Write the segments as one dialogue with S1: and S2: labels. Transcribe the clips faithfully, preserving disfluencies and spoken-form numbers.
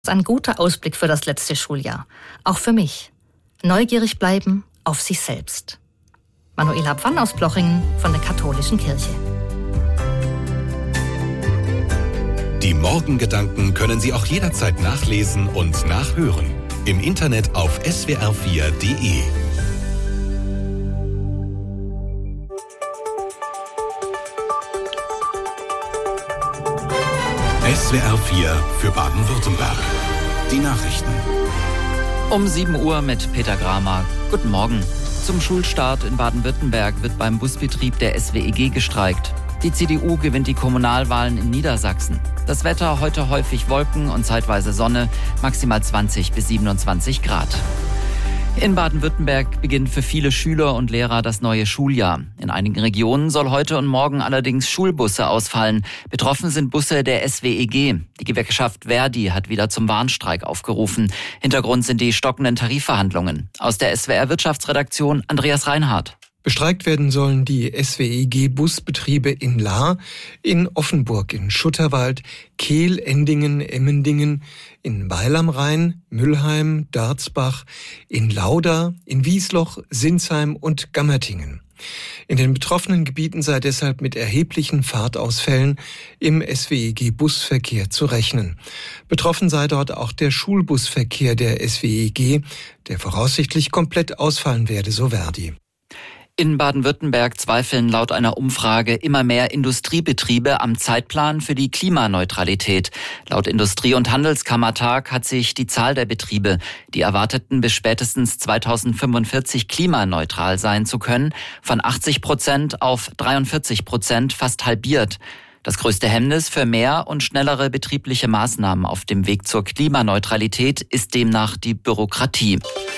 S1: Ein guter Ausblick für das letzte Schuljahr. Auch für mich. Neugierig bleiben auf sich selbst. Manuela Pfann aus Plochingen von der Katholischen Kirche.
S2: Die Morgengedanken können Sie auch jederzeit nachlesen und nachhören. Im Internet auf s w r vier punkt d e. S W R vier für Baden-Württemberg. Die Nachrichten.
S3: Um sieben Uhr mit Peter Gramer. Guten Morgen. Zum Schulstart in Baden-Württemberg wird beim Busbetrieb der S W E G gestreikt. Die C D U gewinnt die Kommunalwahlen in Niedersachsen. Das Wetter heute häufig Wolken und zeitweise Sonne, maximal zwanzig bis siebenundzwanzig Grad. In Baden-Württemberg beginnt für viele Schüler und Lehrer das neue Schuljahr. In einigen Regionen soll heute und morgen allerdings Schulbusse ausfallen. Betroffen sind Busse der S W E G. Die Gewerkschaft Verdi hat wieder zum Warnstreik aufgerufen. Hintergrund sind die stockenden Tarifverhandlungen. Aus der S W R Wirtschaftsredaktion Andreas Reinhardt.
S4: Bestreikt werden sollen die S W E G-Busbetriebe in Lahr, in Offenburg, in Schutterwald, Kehl, Endingen, Emmendingen, in Weil am Rhein, Müllheim, Darzbach, in Lauda, in Wiesloch, Sinsheim und Gammertingen. In den betroffenen Gebieten sei deshalb mit erheblichen Fahrtausfällen im S W E G-Busverkehr zu rechnen. Betroffen sei dort auch der Schulbusverkehr der S W E G, der voraussichtlich komplett ausfallen werde, so Verdi.
S3: In Baden-Württemberg zweifeln laut einer Umfrage immer mehr Industriebetriebe am Zeitplan für die Klimaneutralität. Laut Industrie- und Handelskammertag hat sich die Zahl der Betriebe, die erwarteten, bis spätestens zweitausendfünfundvierzig klimaneutral sein zu können, von achtzig Prozent auf dreiundvierzig Prozent fast halbiert. Das größte Hemmnis für mehr und schnellere betriebliche Maßnahmen auf dem Weg zur Klimaneutralität ist demnach die Bürokratie.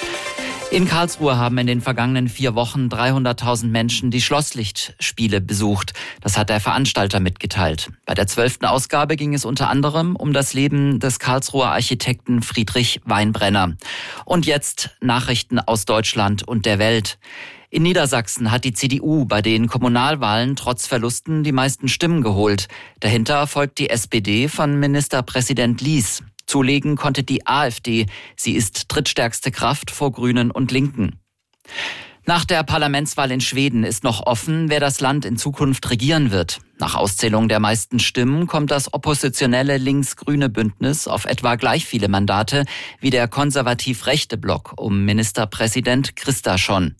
S3: In Karlsruhe haben in den vergangenen vier Wochen dreihunderttausend Menschen die Schlosslichtspiele besucht. Das hat der Veranstalter mitgeteilt. Bei der zwölften Ausgabe ging es unter anderem um das Leben des Karlsruher Architekten Friedrich Weinbrenner. Und jetzt Nachrichten aus Deutschland und der Welt. In Niedersachsen hat die C D U bei den Kommunalwahlen trotz Verlusten die meisten Stimmen geholt. Dahinter folgt die S P D von Ministerpräsident Lies. Zulegen konnte die AfD. Sie ist drittstärkste Kraft vor Grünen und Linken. Nach der Parlamentswahl in Schweden ist noch offen, wer das Land in Zukunft regieren wird. Nach Auszählung der meisten Stimmen kommt das oppositionelle links-grüne Bündnis auf etwa gleich viele Mandate wie der konservativ-rechte Block um Ministerpräsident Kristersson.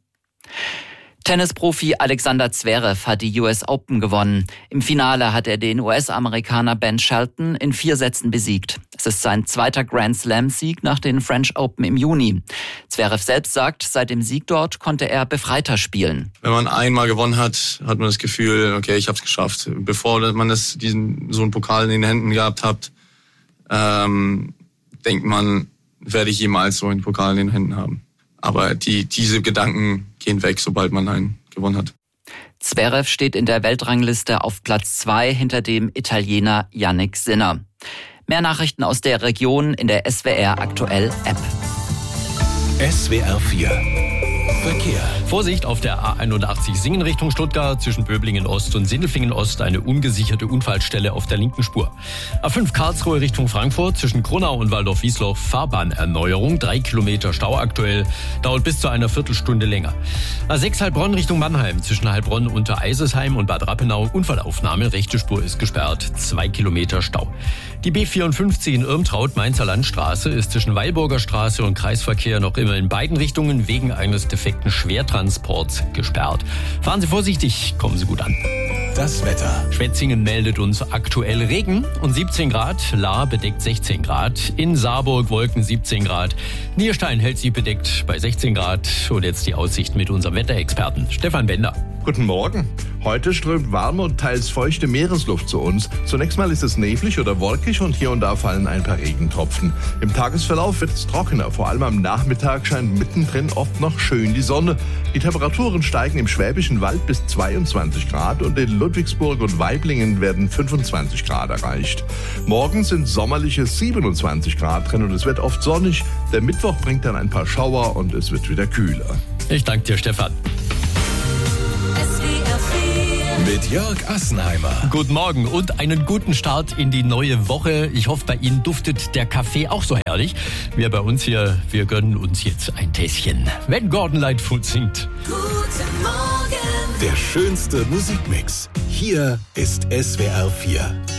S3: Tennisprofi Alexander Zverev hat die U S Open gewonnen. Im Finale hat er den U S-Amerikaner Ben Shelton in vier Sätzen besiegt. Es ist sein zweiter Grand Slam-Sieg nach den French Open im Juni. Zverev selbst sagt, seit dem Sieg dort konnte er befreiter spielen.
S5: Wenn man einmal gewonnen hat, hat man das Gefühl, okay, ich habe es geschafft. Bevor man das, diesen so einen Pokal in den Händen gehabt hat, ähm, denkt man, werde ich jemals so einen Pokal in den Händen haben. Aber die, diese Gedanken gehen weg, sobald man einen gewonnen hat.
S3: Zverev steht in der Weltrangliste auf Platz zwei hinter dem Italiener Jannik Sinner. Mehr Nachrichten aus der Region in der S W R Aktuell App.
S2: S W R vier Verkehr.
S6: Vorsicht auf der A einundachtzig Singen Richtung Stuttgart zwischen Böblingen Ost und Sindelfingen Ost eine ungesicherte Unfallstelle auf der linken Spur. A fünf Karlsruhe Richtung Frankfurt zwischen Kronau und Waldorf-Wiesloch Fahrbahnerneuerung. Drei Kilometer Stau aktuell, dauert bis zu einer Viertelstunde länger. A sechs Heilbronn Richtung Mannheim zwischen Heilbronn unter Eisesheim und Bad Rappenau. Unfallaufnahme, rechte Spur ist gesperrt. Zwei Kilometer Stau. Die B vierundfünfzig in Irmtraut Mainzer Landstraße ist zwischen Weilburger Straße und Kreisverkehr noch immer in beiden Richtungen wegen eines defekten Schwertransports gesperrt. Fahren Sie vorsichtig, kommen Sie gut an.
S2: Das Wetter.
S6: Schwetzingen meldet uns aktuell Regen und siebzehn Grad. Lahr bedeckt sechzehn Grad. In Saarburg Wolken siebzehn Grad. Nierstein hält sich bedeckt bei sechzehn Grad. Und jetzt die Aussicht mit unserem Wetterexperten Stefan Bender.
S7: Guten Morgen. Heute strömt warme und teils feuchte Meeresluft zu uns. Zunächst mal ist es neblig oder wolkig und hier und da fallen ein paar Regentropfen. Im Tagesverlauf wird es trockener. Vor allem am Nachmittag scheint mittendrin oft noch schön die Sonne. Die Temperaturen steigen im Schwäbischen Wald bis zweiundzwanzig Grad und in Ludwigsburg und Waiblingen werden fünfundzwanzig Grad erreicht. Morgen sind sommerliche siebenundzwanzig Grad drin und es wird oft sonnig. Der Mittwoch bringt dann ein paar Schauer und es wird wieder kühler.
S6: Ich danke dir, Stefan.
S7: Mit
S2: mit Jörg Assenheimer.
S6: Guten Morgen und einen guten Start in die neue Woche. Ich hoffe, bei Ihnen duftet der Kaffee auch so herrlich. Wir bei uns hier, wir gönnen uns jetzt ein Tässchen, wenn Gordon Lightfoot singt.
S2: Guten Morgen. Der schönste Musikmix. Hier ist S W R vier.